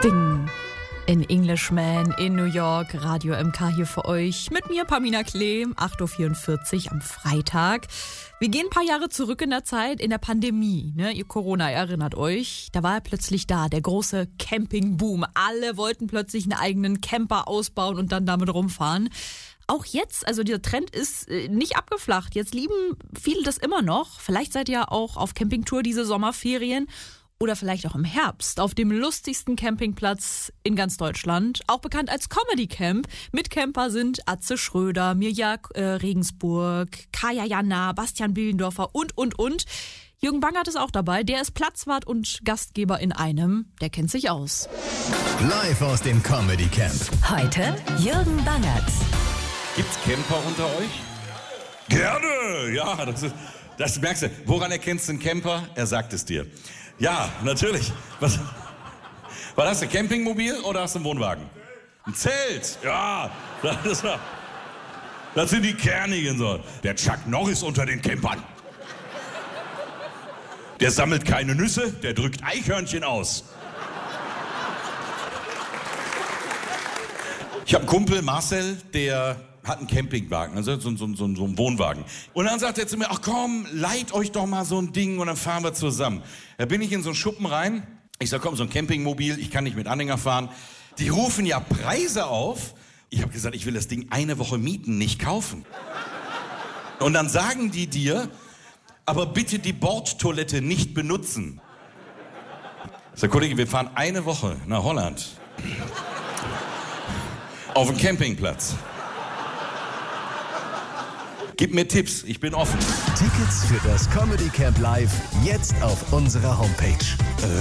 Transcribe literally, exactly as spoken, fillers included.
Ding. In Englishman in New York, Radio M K hier für euch. Mit mir Pamina Klee, acht Uhr vierundvierzig am Freitag. Wir gehen ein paar Jahre zurück in der Zeit, in der Pandemie. Ne? Ihr Corona erinnert euch. Da war er plötzlich da, der große Campingboom. Alle wollten plötzlich einen eigenen Camper ausbauen und dann damit rumfahren. Auch jetzt, also dieser Trend ist äh, nicht abgeflacht. Jetzt lieben viele das immer noch. Vielleicht seid ihr auch auf Campingtour diese Sommerferien. Oder vielleicht auch im Herbst auf dem lustigsten Campingplatz in ganz Deutschland, auch bekannt als Comedy Camp. Mitcamper sind Atze Schröder, Mirja äh, Regensburg, Kaya Jana, Bastian Bielendorfer und, und, und. Jürgen Bangert ist auch dabei, der ist Platzwart und Gastgeber in einem, der kennt sich aus. Live aus dem Comedy Camp. Heute Jürgen Bangert. Gibt's Camper unter euch? Gerne, ja, das, ist, das merkst du. Woran erkennst du einen Camper? Er sagt es dir. Ja, natürlich. Was, was hast du, Campingmobil oder hast du einen Wohnwagen? Ein Zelt, ja. Das, das sind die Kernigen so. Der Chuck Norris unter den Campern. Der sammelt keine Nüsse, der drückt Eichhörnchen aus. Ich habe einen Kumpel, Marcel, der hat einen Campingwagen, also so, so, so, so einen Wohnwagen. Und dann sagt er zu mir, ach komm, leiht euch doch mal so ein Ding und dann fahren wir zusammen. Da bin ich in so einen Schuppen rein. Ich sag, komm, so ein Campingmobil, ich kann nicht mit Anhänger fahren. Die rufen ja Preise auf. Ich habe gesagt, ich will das Ding eine Woche mieten, nicht kaufen. Und dann sagen die dir, aber bitte die Bordtoilette nicht benutzen. Ich sag, Kollege, wir fahren eine Woche nach Holland. Auf dem Campingplatz. Gib mir Tipps, ich bin offen. Tickets für das Comedy Camp Live jetzt auf unserer Homepage